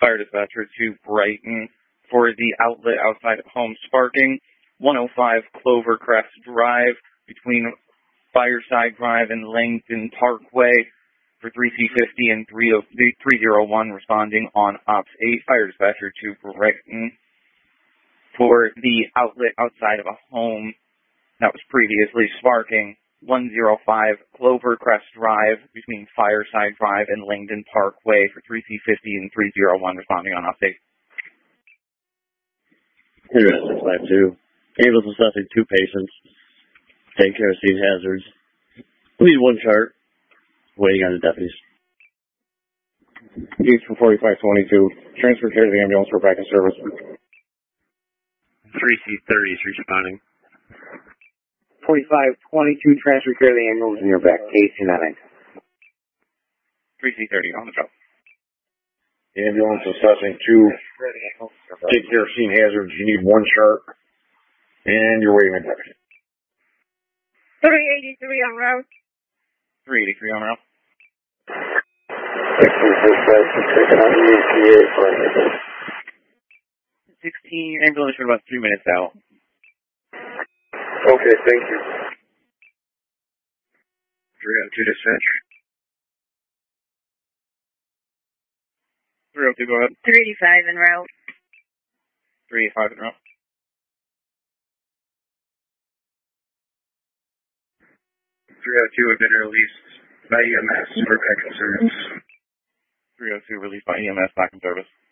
Fire dispatcher to Brighton for the outlet outside of home sparking, 105 Clovercrest Drive between Fireside Drive and Langdon Parkway for 3C50 and 301 responding on Ops 8. Fire dispatcher to Brighton for the outlet outside of a home that was previously sparking, 105 Clovercrest Drive between Fireside Drive and Langdon Parkway for 3C50 and 301 responding on Ops 8. Here, 652. Ambulance assessing 2 patients. Taking care of scene hazards. Lead 1 chart. Waiting on the deputies. Use for 4522. Transfer care to the ambulance for back in service. 3C30 is responding. 4522, transfer care to the ambulance in your back. KC9. 3C30 on the job. Ambulance assessing 2. Take care of scene hazards. You need 1 chart. And you're waiting on deputy. 383 on route. 383 on route. 16 ambulance for about 3 minutes out. Okay, thank you. 302 dispatch. 302, go ahead. 385 en route. 385 en route. 302 have been released by EMS for back in service. 302 released by EMS back in service.